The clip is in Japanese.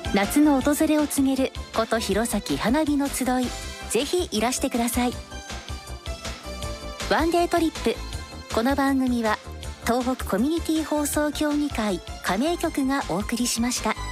夏の訪れを告げる古都弘前花火の集い、ぜひいらしてください。ワンデートリップ。この番組は東北コミュニティ放送協議会加盟局がお送りしました。